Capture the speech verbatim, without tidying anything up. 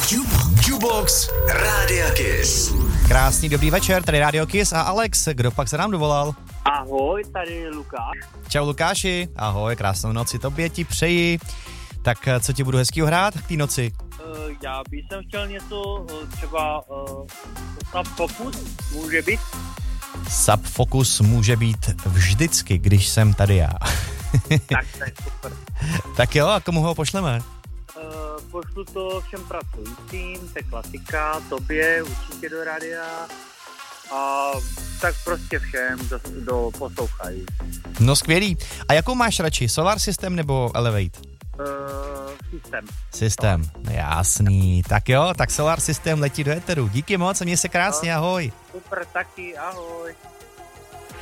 Jukebox Rádia Kiss. Krásný dobrý večer, tady Rádio Kiss a Alex, kdo pak se nám dovolal? Ahoj, tady Lukáš. Čau Lukáši, ahoj, krásnou noci tobě ti přeji. Tak co ti budu hezkýho hrát k té noci? Uh, já bych sem chtěl něco, uh, třeba uh, Subfocus, může být? Subfocus může být vždycky, když jsem tady já. Tak, to je super. Tak jo, a komu ho pošleme? Uh, pošlu to všem pracujícím, to je klasika, tobě určitě do rádia a tak prostě všem, kdo, kdo poslouchají. No skvělý. A jakou máš radši, Solar System nebo Elevate? Uh, systém. Systém, jasný. Tak jo, tak Solar System letí do éteru. Díky moc a měj se krásně, ahoj. Super, taky, ahoj.